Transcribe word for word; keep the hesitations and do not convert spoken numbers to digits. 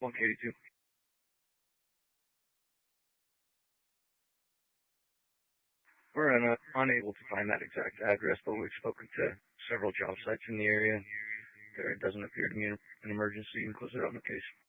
one K two. We're un- unable to find that exact address, but we've spoken to several job sites in the area. There doesn't appear to be an, an emergency included on the case.